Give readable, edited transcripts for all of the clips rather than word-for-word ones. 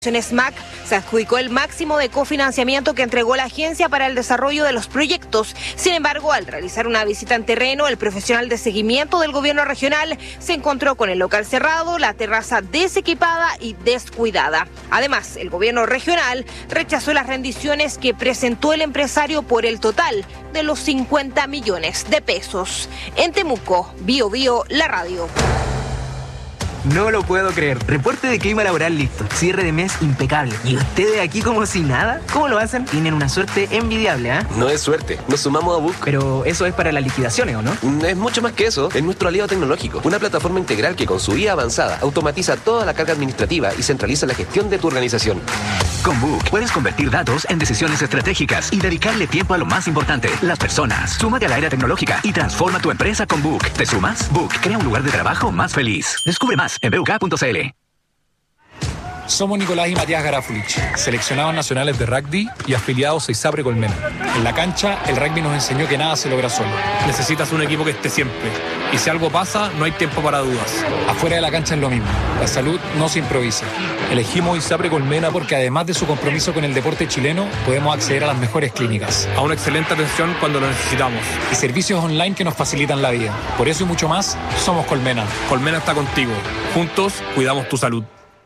SMAC se adjudicó el máximo de cofinanciamiento que entregó la agencia para el desarrollo de los proyectos. Sin embargo, al realizar una visita en terreno, el profesional de seguimiento del gobierno regional se encontró con el local cerrado, la terraza desequipada y descuidada. Además, el gobierno regional rechazó las rendiciones que presentó el empresario por el total de los 50 millones de pesos. En Temuco, Bio Bio, la radio. No lo puedo creer. Reporte de clima laboral listo. Cierre de mes impecable. ¿Y ustedes aquí como si nada? ¿Cómo lo hacen? Tienen una suerte envidiable, ¿ah? No es suerte. Nos sumamos a Book. Pero eso es para las liquidaciones, ¿o no? Es mucho más que eso. Es nuestro aliado tecnológico. Una plataforma integral que con su IA avanzada automatiza toda la carga administrativa y centraliza la gestión de tu organización. Con Book puedes convertir datos en decisiones estratégicas y dedicarle tiempo a lo más importante, las personas. Súmate a la era tecnológica y transforma tu empresa con Book. ¿Te sumas? Book crea un lugar de trabajo más feliz. Descubre más en buk.cl. Somos Nicolás y Matías Garafulich, seleccionados nacionales de rugby y afiliados a ISAPRE Colmena. En la cancha, el rugby nos enseñó que nada se logra solo. Necesitas un equipo que esté siempre. Y si algo pasa, no hay tiempo para dudas. Afuera de la cancha es lo mismo. La salud no se improvisa. Elegimos ISAPRE Colmena porque además de su compromiso con el deporte chileno, podemos acceder a las mejores clínicas. A una excelente atención cuando lo necesitamos. Y servicios online que nos facilitan la vida. Por eso y mucho más, somos Colmena. Colmena está contigo. Juntos, cuidamos tu salud.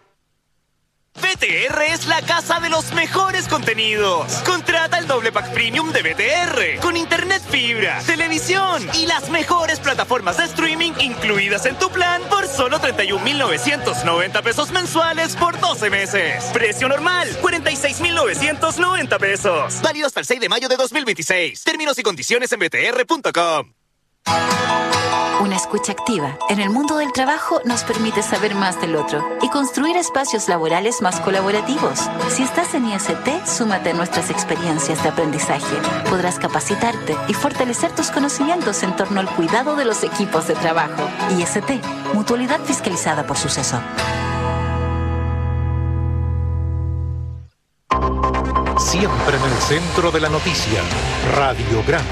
BTR es la casa de los mejores contenidos. Contrata el doble pack premium de BTR con internet fibra, televisión y las mejores plataformas de streaming incluidas en tu plan por solo 31.990 pesos mensuales por 12 meses. Precio normal, 46.990 pesos. Válido hasta el 6 de mayo de 2026. Términos y condiciones en btr.com. Una escucha activa en el mundo del trabajo nos permite saber más del otro y construir espacios laborales más colaborativos. Si estás en IST, súmate a nuestras experiencias de aprendizaje. Podrás capacitarte y fortalecer tus conocimientos en torno al cuidado de los equipos de trabajo. IST, mutualidad fiscalizada por Suceso. Siempre en el centro de la noticia, Radiograma.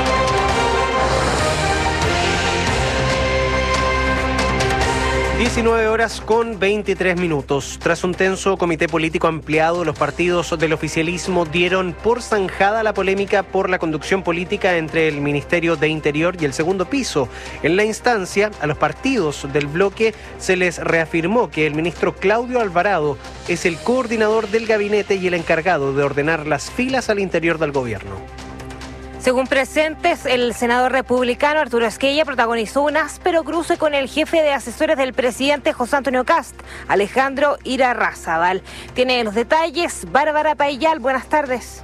19:23. Tras un tenso comité político ampliado, los partidos del oficialismo dieron por zanjada la polémica por la conducción política entre el Ministerio de Interior y el Segundo Piso. En la instancia, a los partidos del bloque se les reafirmó que el ministro Claudio Alvarado es el coordinador del gabinete y el encargado de ordenar las filas al interior del gobierno. Según presentes, el senador republicano Arturo Esquella protagonizó un áspero cruce con el jefe de asesores del presidente José Antonio Kast, Alejandro Irarrázaval. Tiene los detalles Bárbara Paillal. Buenas tardes.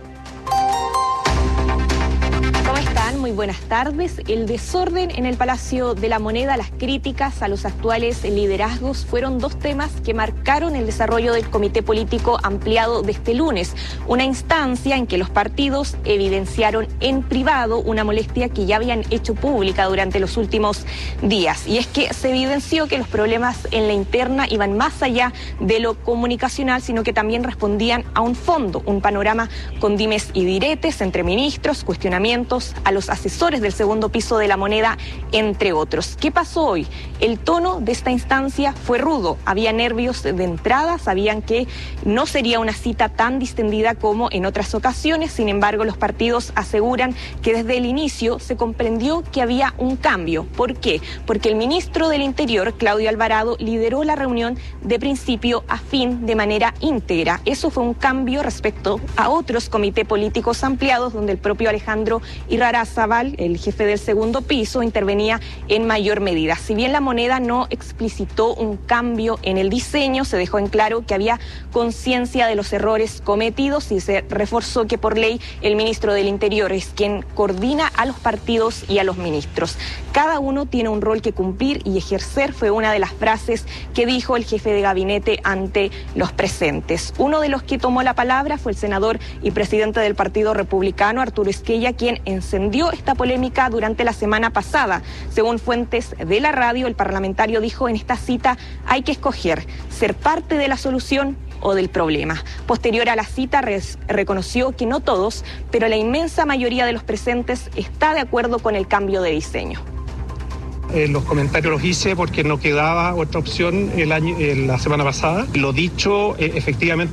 ¿Cómo están? Muy buenas tardes. El desorden en el Palacio de la Moneda, las críticas a los actuales liderazgos fueron dos temas que marcaron el desarrollo del comité político ampliado de este lunes. Una instancia en que los partidos evidenciaron en privado una molestia que ya habían hecho pública durante los últimos días. Y es que se evidenció que los problemas en la interna iban más allá de lo comunicacional, sino que también respondían a un fondo, un panorama con dimes y diretes entre ministros, cuestionamientos a los asesores del Segundo Piso de la Moneda, entre otros. ¿Qué pasó hoy? El tono de esta instancia fue rudo. Había nervios de entrada, sabían que no sería una cita tan distendida como en otras ocasiones. Sin embargo, los partidos aseguran que desde el inicio se comprendió que había un cambio. ¿Por qué? Porque el ministro del Interior, Claudio Alvarado, lideró la reunión de principio a fin de manera íntegra. Eso fue un cambio respecto a otros comités políticos ampliados donde el propio Alejandro Irarrázaval, el jefe del Segundo Piso, intervenía en mayor medida. Si bien la Moneda no explicitó un cambio en el diseño, se dejó en claro que había conciencia de los errores cometidos y se reforzó que por ley el ministro del Interior es quien coordina a los partidos y a los ministros. Cada uno tiene un rol que cumplir y ejercer, fue una de las frases que dijo el jefe de gabinete ante los presentes. Uno de los que tomó la palabra fue el senador y presidente del Partido Republicano, Arturo Esquella, quien encendió esta polémica durante la semana pasada. Según fuentes de la radio, el parlamentario dijo: en esta cita hay que escoger ser parte de la solución o del problema. Posterior a la cita reconoció que no todos, pero la inmensa mayoría de los presentes está de acuerdo con el cambio de diseño. los comentarios los hice porque no quedaba otra opción la semana pasada. Lo dicho, efectivamente